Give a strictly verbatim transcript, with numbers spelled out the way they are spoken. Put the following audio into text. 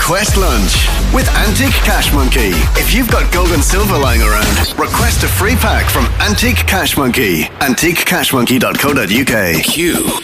Request lunch with Antique Cash Monkey. If you've got gold and silver lying around, request a free pack from Antique Cash Monkey. antique cash monkey dot co dot uk. Q.